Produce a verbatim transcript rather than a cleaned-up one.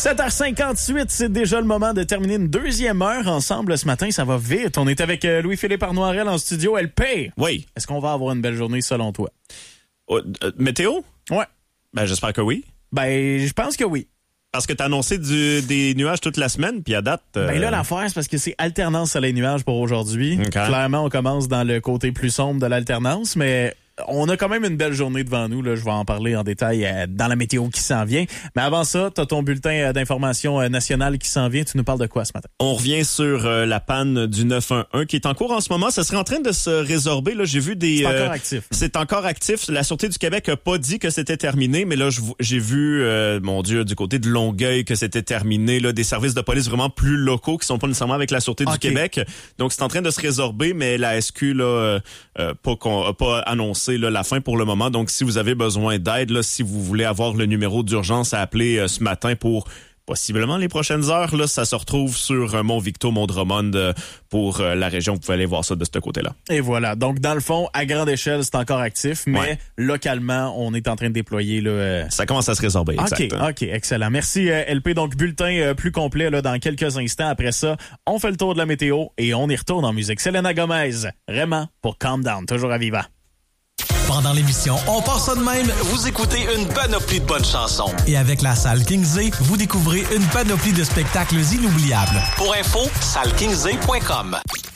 sept heures cinquante-huit, c'est déjà le moment de terminer une deuxième heure ensemble ce matin. Ça va vite. On est avec euh, Louis-Philippe Arnoirel en studio. L P. Oui. Est-ce qu'on va avoir une belle journée selon toi? Euh, euh, météo? Ouais. Ben, j'espère que oui. Ben, je pense que oui. Parce que t'as annoncé du, des nuages toute la semaine, puis à date... Euh... Ben là, l'affaire, c'est parce que c'est alternance soleil-nuage pour aujourd'hui. Okay. Clairement, on commence dans le côté plus sombre de l'alternance, mais... On a quand même une belle journée devant nous. Là. Je vais en parler en détail euh, dans la météo qui s'en vient. Mais avant ça, tu as ton bulletin euh, d'information euh, nationale qui s'en vient. Tu nous parles de quoi ce matin? On revient sur euh, la panne du neuf un un qui est en cours en ce moment. Ça serait en train de se résorber. Là, j'ai vu des. C'est euh, encore actif. C'est encore actif. La Sûreté du Québec a pas dit que c'était terminé, mais là, je, j'ai vu, euh, mon Dieu, du côté de Longueuil que c'était terminé. Là, des services de police vraiment plus locaux qui sont pas nécessairement avec la Sûreté okay. du Québec. Donc, c'est en train de se résorber, mais la S Q là, euh, euh, pas, qu'on, a pas annoncé là, la fin pour le moment. Donc, si vous avez besoin d'aide, là, si vous voulez avoir le numéro d'urgence à appeler euh, ce matin pour possiblement les prochaines heures, là, ça se retrouve sur euh, Mont-Victo, Mont-Drummond euh, pour euh, la région. Vous pouvez aller voir ça de ce côté-là. Et voilà. Donc, dans le fond, à grande échelle, c'est encore actif, mais ouais. localement, on est en train de déployer... Là, euh... Ça commence à se résorber, OK, exact. OK, excellent. Merci, euh, L P. Donc, bulletin euh, plus complet là, dans quelques instants. Après ça, on fait le tour de la météo et on y retourne en musique. Selena Gomez, vraiment, pour Calm Down, toujours à Viva. Pendant l'émission, on part ça de même. Vous écoutez une panoplie de bonnes chansons. Et avec la salle Kingsley, vous découvrez une panoplie de spectacles inoubliables. Pour info, salle kingsley point com.